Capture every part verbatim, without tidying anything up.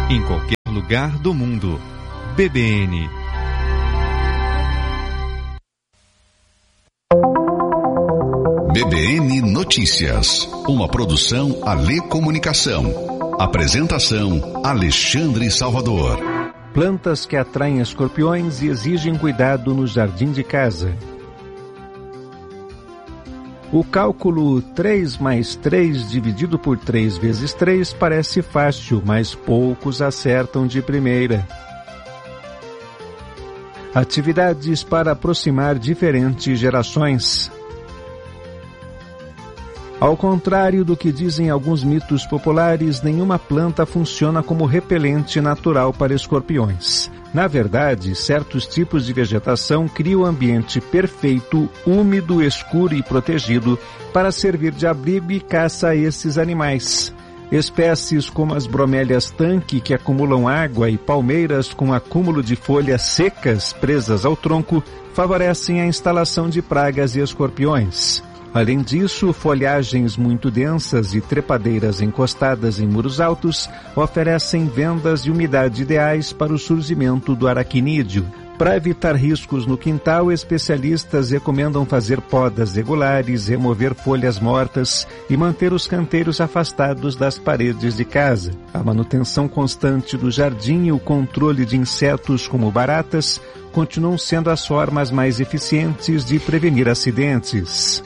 em qualquer lugar do mundo. B B N. B B N Notícias, uma produção Alê Comunicação. Apresentação Alexandre Salvador. Plantas que atraem escorpiões e exigem cuidado no jardim de casa. O cálculo três mais três dividido por três vezes três parece fácil, mas poucos acertam de primeira. Atividades para aproximar diferentes gerações. Ao contrário do que dizem alguns mitos populares, nenhuma planta funciona como repelente natural para escorpiões. Na verdade, certos tipos de vegetação criam um ambiente perfeito, úmido, escuro e protegido para servir de abrigo e caça a esses animais. Espécies como as bromélias tanque, que acumulam água, e palmeiras com acúmulo de folhas secas presas ao tronco, favorecem a instalação de pragas e escorpiões. Além disso, folhagens muito densas e trepadeiras encostadas em muros altos oferecem vendas e umidade ideais para o surgimento do aracnídeo. Para evitar riscos no quintal, especialistas recomendam fazer podas regulares, remover folhas mortas e manter os canteiros afastados das paredes de casa. A manutenção constante do jardim e o controle de insetos como baratas continuam sendo as formas mais eficientes de prevenir acidentes.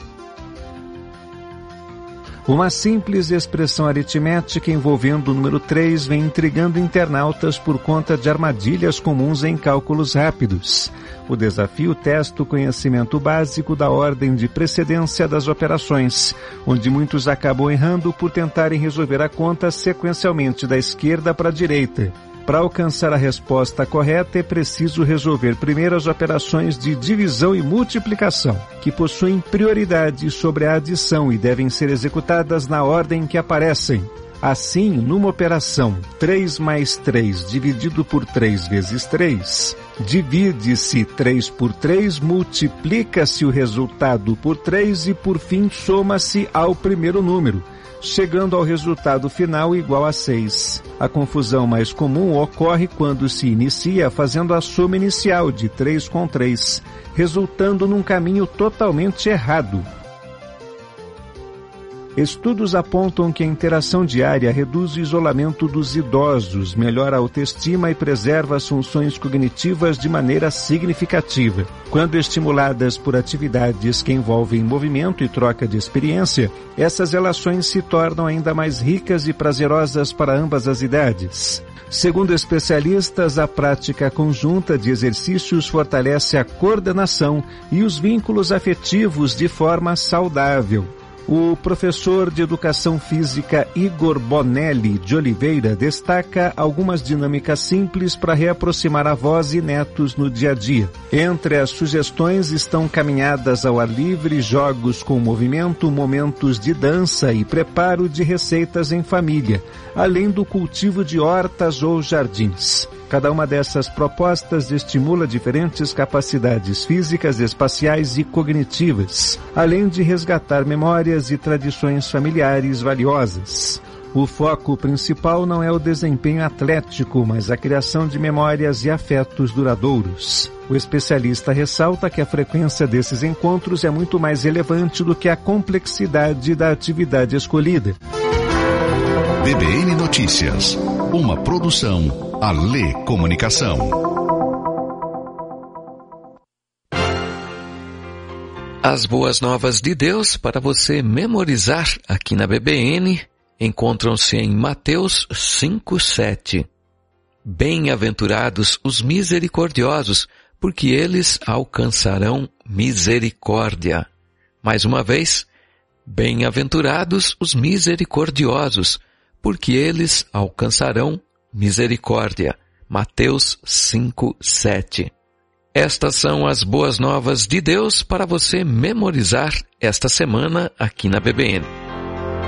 Uma simples expressão aritmética envolvendo o número três vem intrigando internautas por conta de armadilhas comuns em cálculos rápidos. O desafio testa o conhecimento básico da ordem de precedência das operações, onde muitos acabam errando por tentarem resolver a conta sequencialmente da esquerda para a direita. Para alcançar a resposta correta, é preciso resolver primeiro as operações de divisão e multiplicação, que possuem prioridade sobre a adição e devem ser executadas na ordem que aparecem. Assim, numa operação três mais três dividido por três vezes três, divide-se três por três, multiplica-se o resultado por três e, por fim, soma-se ao primeiro número, chegando ao resultado final igual a seis. A confusão mais comum ocorre quando se inicia fazendo a soma inicial de três com três, resultando num caminho totalmente errado. Estudos apontam que a interação diária reduz o isolamento dos idosos, melhora a autoestima e preserva as funções cognitivas de maneira significativa. Quando estimuladas por atividades que envolvem movimento e troca de experiência, essas relações se tornam ainda mais ricas e prazerosas para ambas as idades. Segundo especialistas, a prática conjunta de exercícios fortalece a coordenação e os vínculos afetivos de forma saudável. O professor de Educação Física Igor Bonelli de Oliveira destaca algumas dinâmicas simples para reaproximar avós e netos no dia a dia. Entre as sugestões estão caminhadas ao ar livre, jogos com movimento, momentos de dança e preparo de receitas em família, além do cultivo de hortas ou jardins. Cada uma dessas propostas estimula diferentes capacidades físicas, espaciais e cognitivas, além de resgatar memórias e tradições familiares valiosas. O foco principal não é o desempenho atlético, mas a criação de memórias e afetos duradouros. O especialista ressalta que a frequência desses encontros é muito mais relevante do que a complexidade da atividade escolhida. B B N Notícias, uma produção Alê Comunicação. As boas novas de Deus para você memorizar aqui na B B N encontram-se em Mateus cinco, sete. Bem-aventurados os misericordiosos, porque eles alcançarão misericórdia. Mais uma vez, bem-aventurados os misericordiosos, porque eles alcançarão misericórdia. Mateus cinco, sete. Estas são as boas novas de Deus para você memorizar esta semana aqui na B B N.